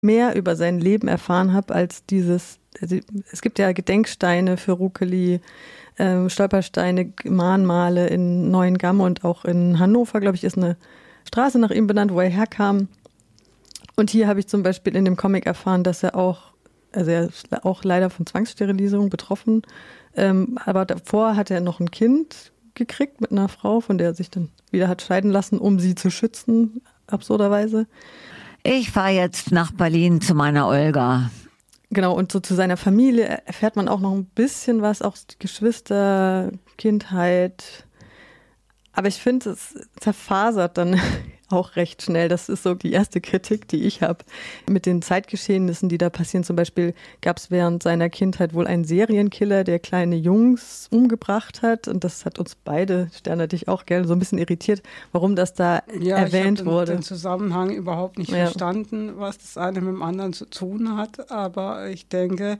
mehr über sein Leben erfahren habe als also es gibt ja Gedenksteine für Ruckeli, Stolpersteine, Mahnmale in Neuengamme und auch in Hannover, glaube ich, ist eine Straße nach ihm benannt, wo er herkam. Und hier habe ich zum Beispiel in dem Comic erfahren, dass er auch leider von Zwangssterilisierung betroffen, aber davor hat er noch ein Kind gekriegt mit einer Frau, von der er sich dann wieder hat scheiden lassen, um sie zu schützen, absurderweise. Ich fahre jetzt nach Berlin zu meiner Olga. Genau, und so zu seiner Familie erfährt man auch noch ein bisschen was, auch die Geschwister, Kindheit. Aber ich finde, es zerfasert dann auch recht schnell. Das ist so die erste Kritik, die ich habe mit den Zeitgeschehnissen, die da passieren. Zum Beispiel gab es während seiner Kindheit wohl einen Serienkiller, der kleine Jungs umgebracht hat. Und das hat uns beide, Sterne, dich auch, gell, so ein bisschen irritiert, warum das da erwähnt wurde. Ich habe den Zusammenhang überhaupt nicht verstanden, was das eine mit dem anderen zu tun hat. Aber ich denke,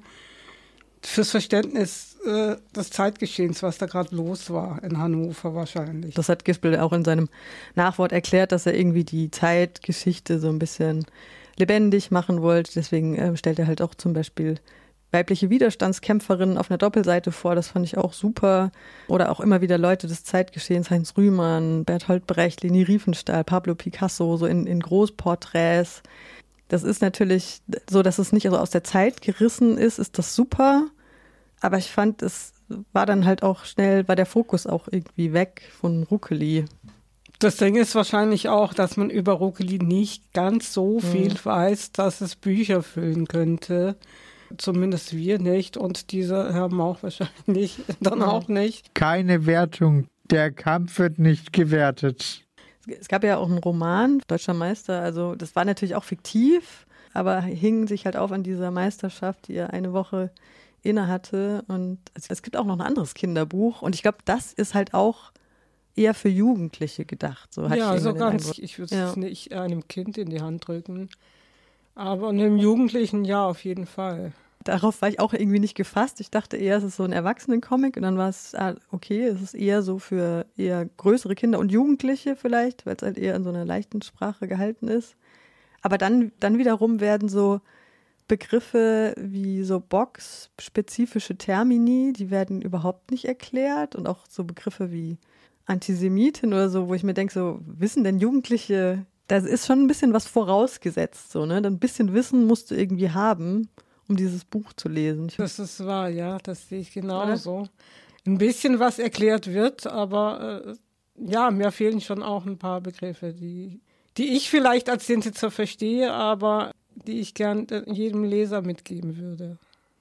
fürs Verständnis des Zeitgeschehens, was da gerade los war in Hannover wahrscheinlich. Das hat Gispel auch in seinem Nachwort erklärt, dass er irgendwie die Zeitgeschichte so ein bisschen lebendig machen wollte. Deswegen stellt er halt auch zum Beispiel weibliche Widerstandskämpferinnen auf einer Doppelseite vor. Das fand ich auch super. Oder auch immer wieder Leute des Zeitgeschehens, Heinz Rühmann, Bertolt Brecht, Leni Riefenstahl, Pablo Picasso, so in Großporträts. Das ist natürlich so, dass es nicht also aus der Zeit gerissen ist das super. Aber ich fand, es war dann halt auch schnell, war der Fokus auch irgendwie weg von Ruckeli. Das Ding ist wahrscheinlich auch, dass man über Ruckeli nicht ganz so viel weiß, dass es Bücher füllen könnte. Zumindest wir nicht und dieser Herr Mauch wahrscheinlich dann auch nicht. Keine Wertung. Der Kampf wird nicht gewertet. Es gab ja auch einen Roman, Deutscher Meister, also das war natürlich auch fiktiv, aber hing sich halt auf an dieser Meisterschaft, die er eine Woche inne hatte. Und es gibt auch noch ein anderes Kinderbuch und ich glaube, das ist halt auch eher für Jugendliche gedacht. So ja, so ganz, ich würde es nicht einem Kind in die Hand drücken, aber einem Jugendlichen ja, auf jeden Fall. Darauf war ich auch irgendwie nicht gefasst. Ich dachte eher, es ist so ein Erwachsenen-Comic und dann war es, okay, es ist eher so für eher größere Kinder und Jugendliche vielleicht, weil es halt eher in so einer leichten Sprache gehalten ist. Aber dann wiederum werden so Begriffe wie so boxspezifische Termini, die werden überhaupt nicht erklärt und auch so Begriffe wie Antisemitin oder so, wo ich mir denke, so wissen denn Jugendliche, da ist schon ein bisschen was vorausgesetzt, so, ne? Ein bisschen Wissen musst du irgendwie haben, um dieses Buch zu lesen. Das ist wahr, ja, das sehe ich genauso. Ein bisschen was erklärt wird, aber mir fehlen schon auch ein paar Begriffe, die ich vielleicht als Sintetzer verstehe, aber die ich gern jedem Leser mitgeben würde.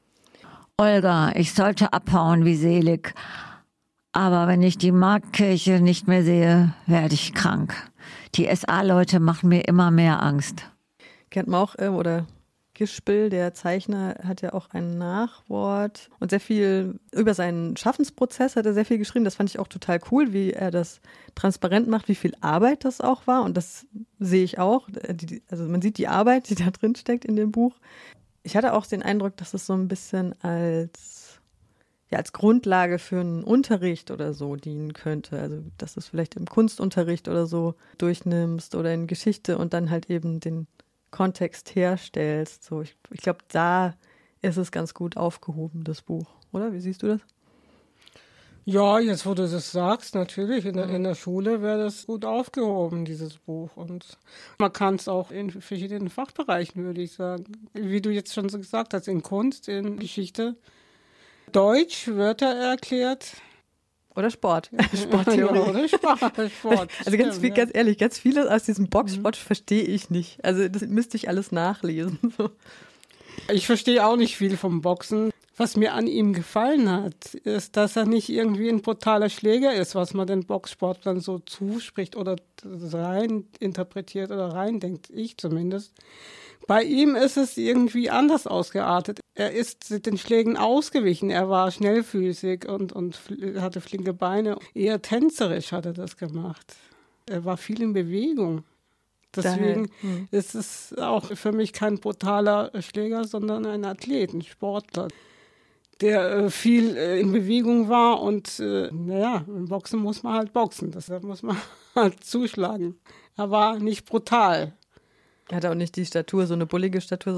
Olga, ich sollte abhauen wie selig, aber wenn ich die Marktkirche nicht mehr sehe, werde ich krank. Die SA-Leute machen mir immer mehr Angst. Kennt man auch, oder Gispel, der Zeichner, hat ja auch ein Nachwort und sehr viel über seinen Schaffensprozess hat er sehr viel geschrieben. Das fand ich auch total cool, wie er das transparent macht, wie viel Arbeit das auch war. Und das sehe ich auch. Also man sieht die Arbeit, die da drin steckt in dem Buch. Ich hatte auch den Eindruck, dass es so ein bisschen als Grundlage für einen Unterricht oder so dienen könnte. Also dass du es vielleicht im Kunstunterricht oder so durchnimmst oder in Geschichte und dann halt eben den Kontext herstellst. So, ich glaube, da ist es ganz gut aufgehoben, das Buch. Oder? Wie siehst du das? Ja, jetzt wo du das sagst, natürlich, in der Schule wäre das gut aufgehoben, dieses Buch. Und man kann es auch in verschiedenen Fachbereichen, würde ich sagen. Wie du jetzt schon so gesagt hast, in Kunst, in Geschichte, Deutsch, Wörter erklärt. Oder Sport. Sporttheorie. Ja, oder Sport. Also ganz ehrlich, ganz vieles aus diesem Boxsport verstehe ich nicht. Also das müsste ich alles nachlesen. So. Ich verstehe auch nicht viel vom Boxen. Was mir an ihm gefallen hat, ist, dass er nicht irgendwie ein brutaler Schläger ist, was man den Boxsportlern so zuspricht oder rein interpretiert oder rein denkt, ich zumindest. Bei ihm ist es irgendwie anders ausgeartet. Er ist den Schlägen ausgewichen. Er war schnellfüßig und hatte flinke Beine. Eher tänzerisch hat er das gemacht. Er war viel in Bewegung. Deswegen ist es auch für mich kein brutaler Schläger, sondern ein Athlet, ein Sportler, der viel in Bewegung war. Und im Boxen muss man halt boxen. Deshalb muss man halt zuschlagen. Er war nicht brutal. Er hat auch nicht die Statur, so eine bullige Statur,